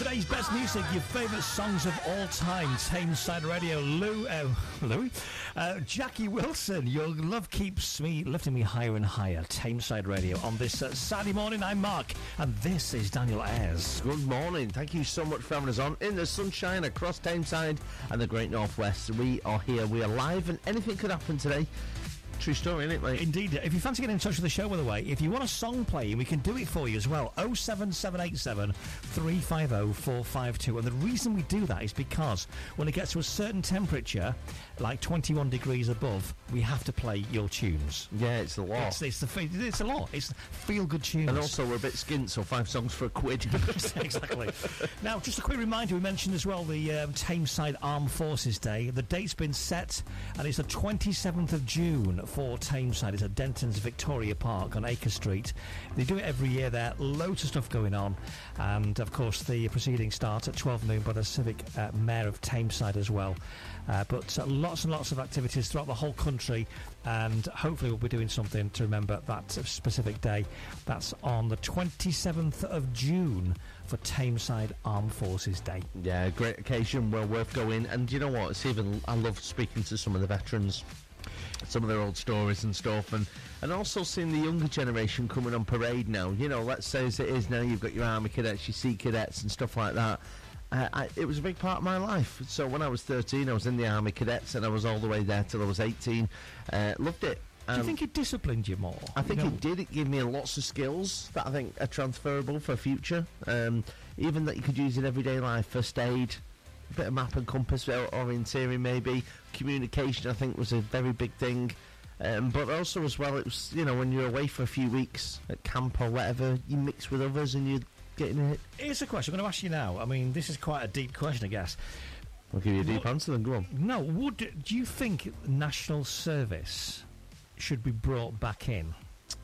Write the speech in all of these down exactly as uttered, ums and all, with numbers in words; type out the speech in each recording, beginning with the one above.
Today's best music, your favourite songs of all time. Tameside Radio, Lou, uh, Louis, uh, Jackie Wilson. Your love keeps me lifting me higher and higher. Tameside Radio on this uh, Saturday morning. I'm Mark, and this is Daniel Ayres. Good morning. Thank you so much for having us on in the sunshine across Tameside and the Great Northwest. We are here. We are live, and anything could happen today. True story, isn't it, mate? Indeed. If you fancy getting in touch with the show, by the way, if you want a song playing, we can do it for you as well. oh seven seven eight seven, three five oh, four five two. And the reason we do that is because when it gets to a certain temperature, like twenty-one degrees above, we have to play your tunes. Yeah, it's a lot. It's, it's, the, it's a lot. It's feel-good tunes. And also, we're a bit skint, so five songs for a quid. Exactly. Now, just a quick reminder, we mentioned as well the um, Tameside Armed Forces Day. The date's been set, and it's the twenty-seventh of June for Tameside. It's at Denton's Victoria Park on Acre Street. They do it every year there. Loads of stuff going on. And, of course, the proceedings start at twelve noon by the Civic uh, Mayor of Tameside as well. Uh, but uh, lots and lots of activities throughout the whole country, and hopefully we'll be doing something to remember that specific day. That's on the twenty-seventh of June for Tameside Armed Forces Day. Yeah, great occasion, well worth going. And you know what? It's even, I love speaking to some of the veterans, some of their old stories and stuff, and, and also seeing the younger generation coming on parade now. You know, let's say as it is now, you've got your Army cadets, your Sea cadets and stuff like that. Uh, I, it was a big part of my life. So when I was thirteen, I was in the Army cadets, and I was all the way there till I was eighteen. Uh, loved it. Um, Do you think it disciplined you more? I think you know? it did. It gave me lots of skills that I think are transferable for future. Um, even that you could use in everyday life. First aid, a bit of map and compass, orienteering maybe. Communication, I think, was a very big thing. Um, but also as well, it was, you know, when you're away for a few weeks at camp or whatever, you mix with others and you're getting it. Here's a question I'm going to ask you now. I mean, this is quite a deep question, I guess. I'll give you a deep what, answer then, go on. No, would do you think national service should be brought back in?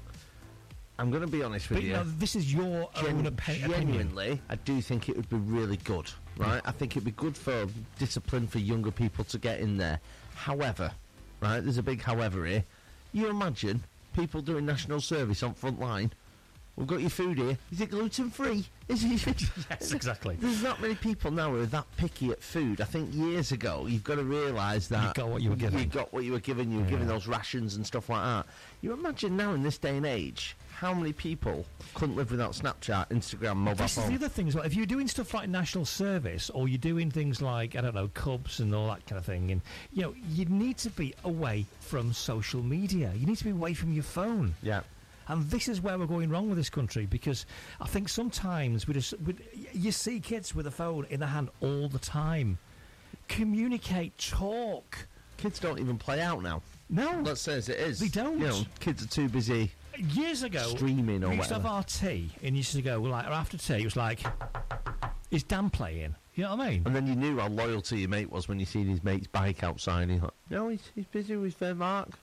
I'm going to be honest with but, you. No, this is your Gen- own opinion. Genuinely, I do think it would be really good, right? I think it'd be good for discipline for younger people to get in there. However, right, there's a big however here. You imagine people doing national service on front line. We've got your food here. Is it gluten-free? Is it? Yes, exactly. There's not many people now who are that picky at food. I think years ago, you've got to realise that... You got what you were given. You got what you were given. You were yeah. given those rations and stuff like that. You imagine now in this day and age, how many people couldn't live without Snapchat, Instagram, mobile this phone? This is the other thing as well. If you're doing stuff like national service, or you're doing things like, I don't know, Cubs and all that kind of thing, and, you know, you need to be away from social media. You need to be away from your phone. Yeah. And this is where we're going wrong with this country, because I think sometimes we just we, you see kids with a phone in their hand all the time. Communicate, talk. Kids don't even play out now. No, let's say as it is. They don't. You know, kids are too busy. Years ago, streaming or we used whatever. to have our tea, and you used to go like after tea. It was like, is Dan playing? You know what I mean? And then you knew how loyal to your mate was when you seen his mate's bike outside. And you're like, no, he's, he's busy with fair Mark.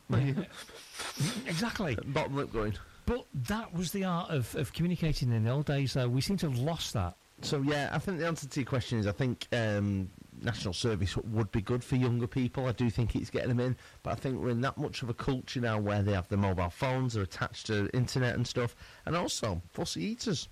Exactly. Bottom lip going. But that was the art of, of communicating in the old days, though. We seem to have lost that. So, yeah, I think the answer to your question is I think um, national service would be good for younger people. I do think it's getting them in. But I think we're in that much of a culture now where they have their mobile phones, they're attached to internet and stuff. And also, fussy eaters.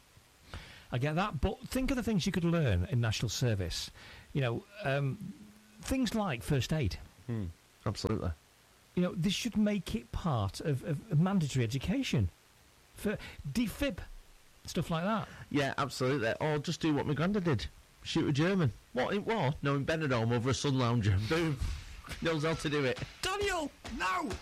I get that. But think of the things you could learn in national service. You know, um, things like first aid. Hmm, absolutely. You know, this should make it part of, of mandatory education. For defib, stuff like that. Yeah, absolutely. Or just do what my granddad did. Shoot a German. What in war? No, in Benidorm over a sun lounger. Boom. Knows how to do it. Daniel, no!